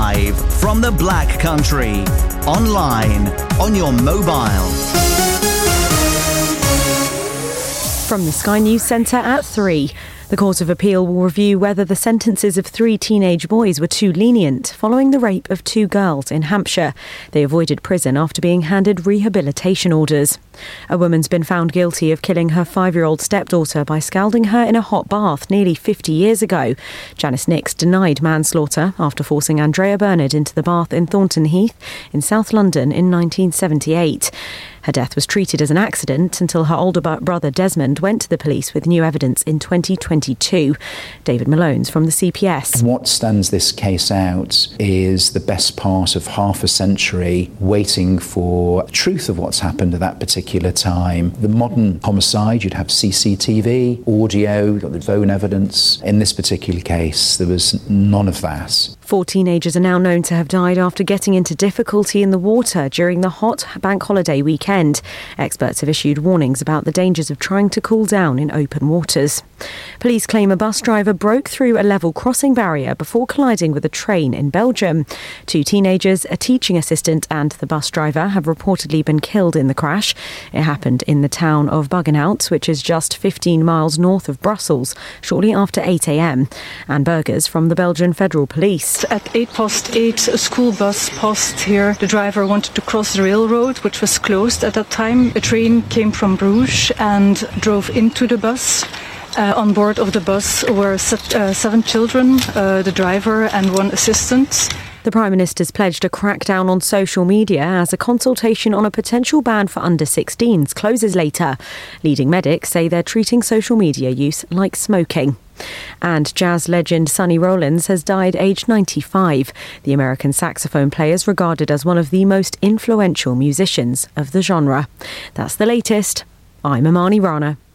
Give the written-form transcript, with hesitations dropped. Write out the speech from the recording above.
Live from the Black Country. Online, on your mobile. From the Sky News Centre at 3. The Court of Appeal will review whether the sentences of 3 teenage boys were too lenient following the rape of 2 girls in Hampshire. They avoided prison after being handed rehabilitation orders. A woman's been found guilty of killing her 5-year-old stepdaughter by scalding her in a hot bath nearly 50 years ago. Janice Nix denied manslaughter after forcing Andrea Bernard into the bath in Thornton Heath in South London in 1978. Her death was treated as an accident until her older brother Desmond went to the police with new evidence in 2022. David Malone's from the CPS. What stands this case out is the best part of half a century waiting for truth of what's happened at that particular time. The modern homicide, you'd have CCTV, audio, you've got the phone evidence. In this particular case, there was none of that. 4 teenagers are now known to have died after getting into difficulty in the water during the hot bank holiday weekend. Experts have issued warnings about the dangers of trying to cool down in open waters. Police claim a bus driver broke through a level crossing barrier before colliding with a train in Belgium. 2 teenagers, a teaching assistant and the bus driver have reportedly been killed in the crash. It happened in the town of Buggenhout, which is just 15 miles north of Brussels, shortly after 8 a.m. Anne Burgers from the Belgian Federal Police. At 8:08, a school bus passed here. The driver wanted to cross the railroad, which was closed at that time. A train came from Bruges and drove into the bus. On board of the bus were 7 children, the driver and 1 assistant. The Prime Minister's pledged a crackdown on social media as a consultation on a potential ban for under-16s closes later. Leading medics say they're treating social media use like smoking. And jazz legend Sonny Rollins has died aged 95. The American saxophone player is regarded as one of the most influential musicians of the genre. That's the latest. I'm Amani Rana.